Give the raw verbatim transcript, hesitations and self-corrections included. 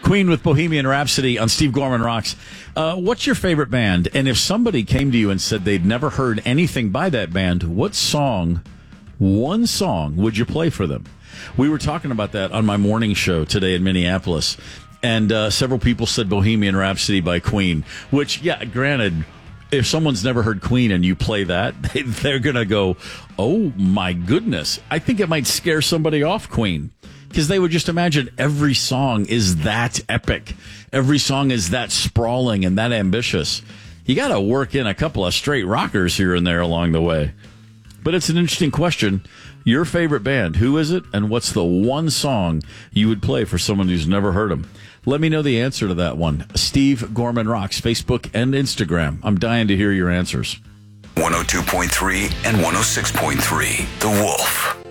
Queen with Bohemian Rhapsody on Steve Gorman Rocks. Uh, what's your favorite band? And if somebody came to you and said they'd never heard anything by that band, what song, one song, would you play for them? We were talking about that on my morning show today in Minneapolis, and uh, several people said Bohemian Rhapsody by Queen, which, yeah, granted, if someone's never heard Queen and you play that, they, they're going to go, oh, my goodness. I think it might scare somebody off Queen. Because they would just imagine every song is that epic. Every song is that sprawling and that ambitious. You got to work in a couple of straight rockers here and there along the way. But it's an interesting question. Your favorite band, who is it? And what's the one song you would play for someone who's never heard them? Let me know the answer to that one. Steve Gorman Rocks, Facebook and Instagram. I'm dying to hear your answers. one oh two point three and one oh six point three, The Wolf.